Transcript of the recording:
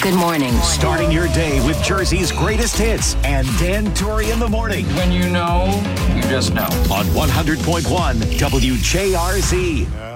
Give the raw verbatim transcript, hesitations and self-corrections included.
Good morning. Starting your day with Jersey's greatest hits and Dan Torrey in the morning. When you know, you just know. On one hundred point one W J R Z.